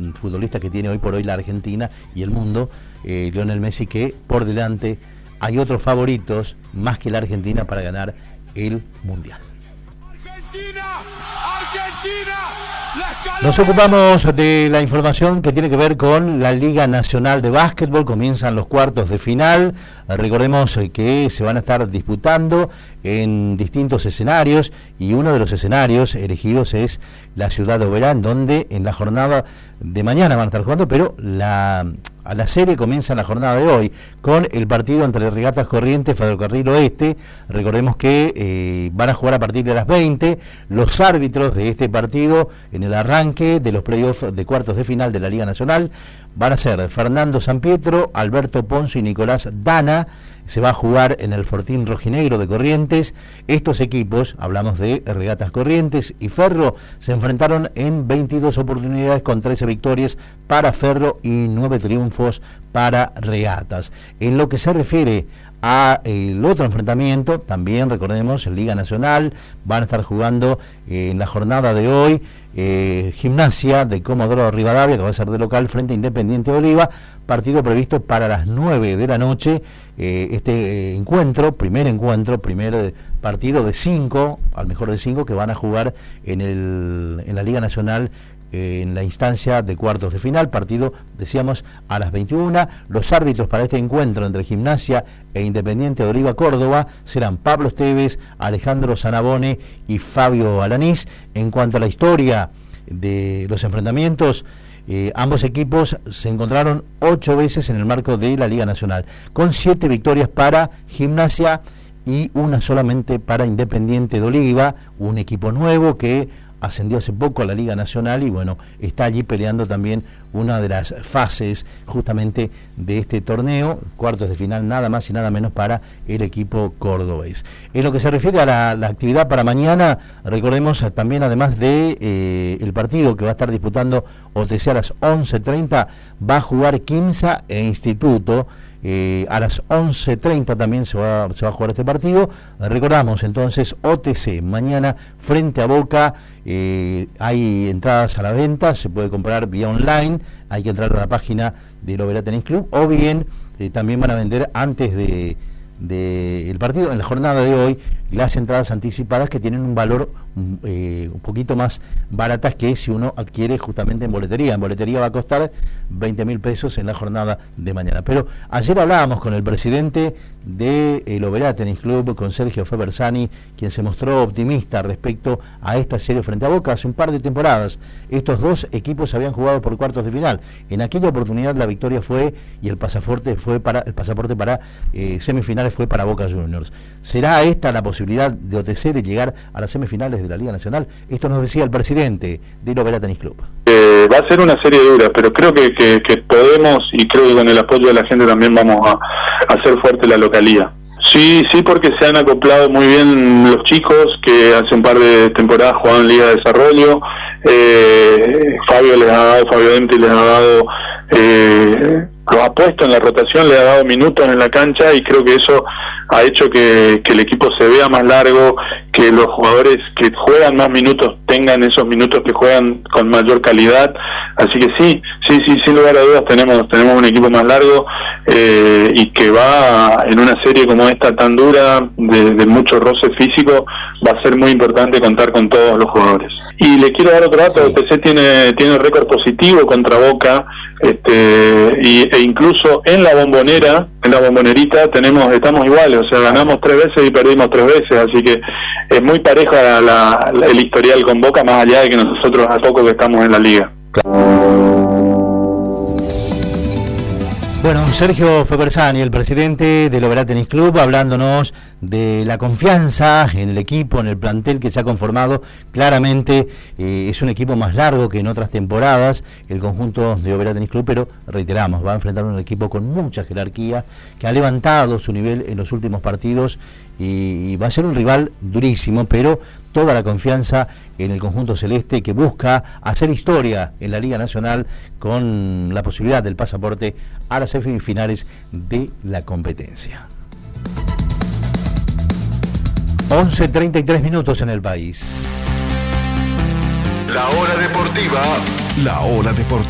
futbolista que tiene hoy por hoy la Argentina y el mundo, Lionel Messi, que por delante hay otros favoritos más que la Argentina para ganar el Mundial. Nos ocupamos de la información que tiene que ver con la Liga Nacional de Básquetbol. Comienzan los cuartos de final. Recordemos que se van a estar disputando en distintos escenarios, y uno de los escenarios elegidos es la ciudad de Oberá, donde en la jornada de mañana van a estar jugando, pero la serie comienza en la jornada de hoy con el partido entre Regatas Corrientes, Ferrocarril Oeste. Recordemos que van a jugar a partir de las 20. Los árbitros de este partido en el arranque de los playoffs de cuartos de final de la Liga Nacional van a ser Fernando Sampietro, Alberto Ponzo y Nicolás Dana. Se va a jugar en el Fortín Rojinegro de Corrientes. Estos equipos, hablamos de Regatas Corrientes y Ferro, se enfrentaron en 22 oportunidades con 13 victorias para Ferro y 9 triunfos para Regatas. En lo que se refiere a el otro enfrentamiento, también recordemos, en Liga Nacional, van a estar jugando en la jornada de hoy Gimnasia de Comodoro Rivadavia, que va a ser de local, frente a Independiente de Oliva, partido previsto para las 9 de la noche. Este primer partido de 5, al mejor de 5, que van a jugar en la Liga Nacional, en la instancia de cuartos de final. Partido, decíamos, a las 21. Los árbitros para este encuentro entre Gimnasia e Independiente de Oliva Córdoba serán Pablo Esteves, Alejandro Sanabone y Fabio Alanís. En cuanto a la historia de los enfrentamientos, ambos equipos se encontraron 8 veces en el marco de la Liga Nacional, con 7 victorias para Gimnasia y 1 solamente para Independiente de Oliva, un equipo nuevo que ascendió hace poco a la Liga Nacional y bueno, está allí peleando también una de las fases justamente de este torneo, cuartos de final, nada más y nada menos para el equipo cordobés. En lo que se refiere a la actividad para mañana, recordemos también, además de el partido que va a estar disputando OTC a las 11:30, va a jugar Quimsa e Instituto. A las 11:30 también se va a jugar este partido. Recordamos entonces, OTC mañana frente a Boca. Hay entradas a la venta, se puede comprar vía online, hay que entrar a la página del Oberá Tenis Club, o bien también van a vender antes del partido, en la jornada de hoy, las entradas anticipadas, que tienen un valor un poquito más baratas que si uno adquiere justamente en boletería. En boletería va a costar 20.000 pesos en la jornada de mañana. Pero ayer hablábamos con el presidente del Oberá Tenis Club, con Sergio Febersani, quien se mostró optimista respecto a esta serie frente a Boca. Hace un par de temporadas estos dos equipos habían jugado por cuartos de final. En aquella oportunidad la victoria fue, y el pasaporte para semifinales fue para Boca Juniors. ¿Será esta la posibilidad de OTC de llegar a las semifinales de la Liga Nacional? Esto nos decía el presidente del Oberá Tenis Club. Va a ser una serie dura, pero creo que podemos, y creo que con el apoyo de la gente también vamos a hacer fuerte la localía. Sí, porque se han acoplado muy bien los chicos que hace un par de temporadas jugaban en Liga de Desarrollo. Fabio Denti les ha dado, lo ha puesto en la rotación, le ha dado minutos en la cancha, y creo que eso ha hecho que el equipo se vea más largo, que los jugadores que juegan más minutos tengan esos minutos que juegan con mayor calidad. Así que sí, sin lugar a dudas tenemos un equipo más largo, y que va en una serie como esta tan dura, de mucho roce físico, va a ser muy importante contar con todos los jugadores. Y le quiero dar otro dato: OTC tiene récord positivo contra Boca, e incluso en la bombonerita estamos iguales, o sea, ganamos 3 veces y perdimos 3 veces, así que es muy pareja el historial con Boca, más allá de que nosotros a poco que estamos en la liga. Bueno, Sergio Febersani, el presidente del Oberá Tenis Club, hablándonos de la confianza en el equipo, en el plantel que se ha conformado. Claramente es un equipo más largo que en otras temporadas, el conjunto de Oberá Tenis Club, pero reiteramos, va a enfrentar un equipo con mucha jerarquía, que ha levantado su nivel en los últimos partidos, y va a ser un rival durísimo, pero toda la confianza en el conjunto celeste, que busca hacer historia en la Liga Nacional con la posibilidad del pasaporte a las semifinales de la competencia. 11:33 en el país. La hora deportiva.